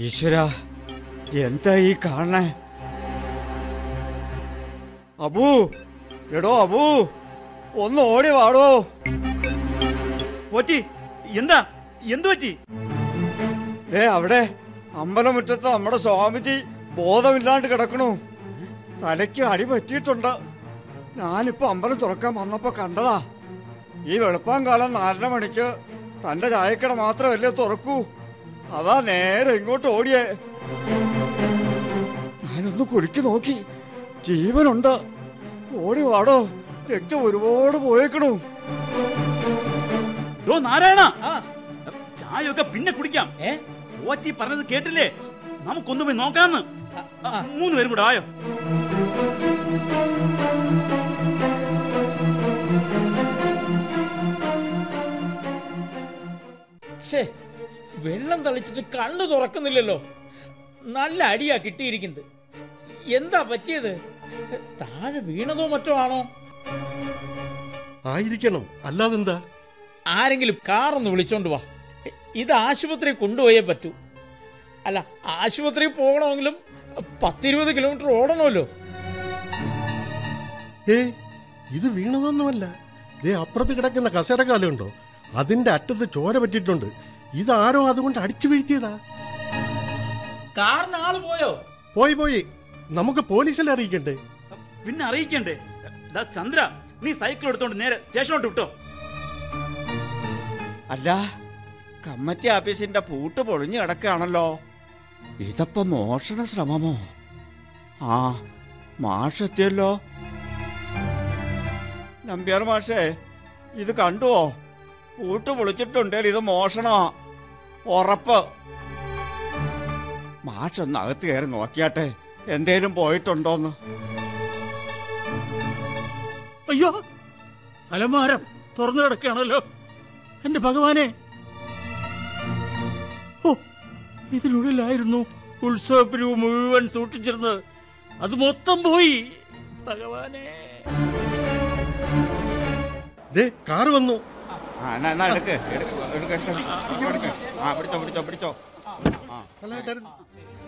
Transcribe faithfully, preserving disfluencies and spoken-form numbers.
ഈശ്വര, എന്താ ഈ കാണണേ? അബൂ, എടോ അബൂ, ഒന്ന് ഓടി വാടോ. പോറ്റി, എന്താ എന്തു പറ്റി? ഏ അവിടെ അമ്പലമുറ്റത്ത് നമ്മുടെ സ്വാമിജി ബോധമില്ലാണ്ട് കിടക്കണു. തലയ്ക്ക് അടി പറ്റിയിട്ടുണ്ട്. ഞാനിപ്പോ അമ്പലം തുറക്കാൻ വന്നപ്പോ കണ്ടതാ. ഈ വെളുപ്പാൻ കാലം നാലര മണിക്ക് തന്റെ ചായക്കട മാത്രമല്ലേ തുറക്കൂ. അതാ നേരെ ഇങ്ങോട്ട് ഓടിയേ. ഞാനൊന്ന് കുലുക്കി നോക്കി, ജീവനുണ്ട്. ഓടി വാടോ, രക്തം ഒരുപാട് പോയേക്കണു. നാരായണ, ചായയൊക്കെ പിന്നെ കുടിക്കാം. പോറ്റി പറഞ്ഞത് കേട്ടില്ലേ? നമുക്കൊന്നു പോയി നോക്കാന്ന്. മൂന്ന് പേരും കൂടെ ആയോ? വെള്ളം തളിച്ചിട്ട് കണ്ണു തുറക്കുന്നില്ലല്ലോ. നല്ല അടിയാ കിട്ടിയിരിക്കുന്നത്. എന്താ പറ്റിയത്? താഴെ വീണതോ മറ്റോ ആണോ? ആയിരിക്കണം, അല്ലാതെന്താ? ആരെങ്കിലും കാറൊന്ന് വിളിച്ചോണ്ട് വാ. ഇത് ആശുപത്രി കൊണ്ടുപോയേ പറ്റൂ. അല്ല, ആശുപത്രി പോകണമെങ്കിലും പത്തിരുപത് കിലോമീറ്റർ ഓടണമല്ലോ. ഏ ഇത് വീണതൊന്നുമല്ല. ദേ അപ്പുറത്ത് കിടക്കുന്ന കസേരക്കാലുണ്ടോ, അതിന്റെ അറ്റത്ത് ചോര പറ്റിയിട്ടുണ്ട്. ഇതാരോ അതുകൊണ്ട് അടിച്ചു വീഴ്ത്തിയതാ. കാറിന് ആള് പോയോ? പോയി പോയി നമുക്ക് പോലീസിൽ അറിയിക്കണ്ടേ? പിന്നെ അറിയിക്കണ്ടേ? ചന്ദ്ര, നീ സൈക്കിൾ എടുത്തോണ്ട് നേരെ സ്റ്റേഷനോട്ട് വിട്ടോ. അല്ല, കമ്മിറ്റി ഓഫീസിന്റെ പൂട്ട് പൊളിഞ്ഞു കിടക്കുകയാണല്ലോ. ഇതപ്പോ മോഷണ ശ്രമമോ? ആ, മാഷെത്തിയല്ലോ. നമ്പ്യാർ മാഷേ, ഇത് കണ്ടുവോ? പൂട്ട് പൊളിച്ചിട്ടുണ്ടേൽ ഇത് മോഷണമാ, ഉറപ്പ്. മാഷൊന്ന് അകത്ത് കയറി നോക്കിയാട്ടെ, എന്തേലും പോയിട്ടുണ്ടോന്ന്. അയ്യോ, അലമാരം തുറന്നു കിടക്കുകയാണല്ലോ. എന്റെ ഭഗവാനെ, ഓ, ഇതിനുള്ളിലായിരുന്നു ഉത്സവപ്പിരിവ് മുഴുവൻ സൂക്ഷിച്ചിരുന്നത്. അത് മൊത്തം പോയി. ഭഗവാനെ, കാറ് വന്നു. എടുക്ക് എടുക്ക് എടുക്ക്. ആ, പിടിച്ചോ പിടിച്ചോ പിടിച്ചോ. അല്ല